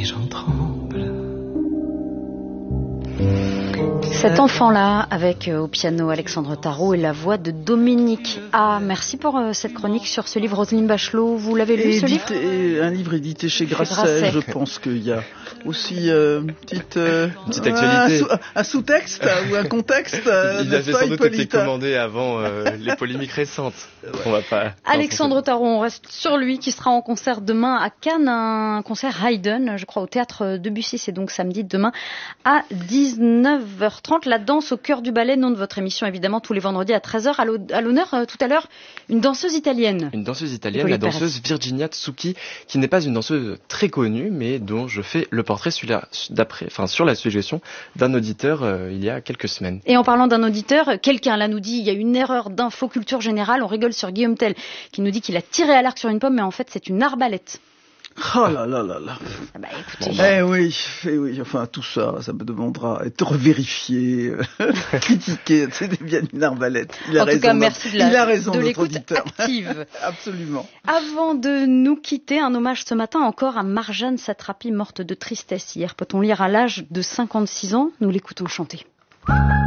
j'en tremble. Cet enfant-là, avec au piano Alexandre Tarot et la voix de Dominique A. Merci pour cette chronique sur ce livre. Roselyne Bachelot, vous l'avez lu, ce livre ? Un livre édité chez Grasset. Je pense qu'il y a aussi une petite actualité. Un sous-texte ou un contexte. Il avait sans doute été commandé avant les polémiques récentes. On va pas. Alexandre Tarot, on reste sur lui, qui sera en concert demain à Cannes, un concert Haydn, je crois, au théâtre Debussy. C'est donc samedi demain à 19h30. La danse au cœur du ballet, nom de votre émission évidemment, tous les vendredis à 13h. À l'honneur, tout à l'heure, une danseuse italienne. Une danseuse italienne, la danseuse Virginia Tsuki, qui n'est pas une danseuse très connue, mais dont je fais le portrait sur la suggestion d'un auditeur il y a quelques semaines. Et en parlant d'un auditeur, quelqu'un là nous dit, il y a une erreur d'infoculture générale, on rigole sur Guillaume Tell, qui nous dit qu'il a tiré à l'arc sur une pomme, mais en fait c'est une arbalète. Oh là là là là. Ah bah, écoutez. Eh oui, enfin tout ça me demandera à être revérifié, critiqué. C'est bien une arbalète. Il a raison. En tout cas, merci de notre l'écoute auditeur. Active. Absolument. Avant de nous quitter, un hommage ce matin encore à Marjane Satrapi, morte de tristesse hier. Peut-on lire à l'âge de 56 ans ? Nous l'écoutons chanter.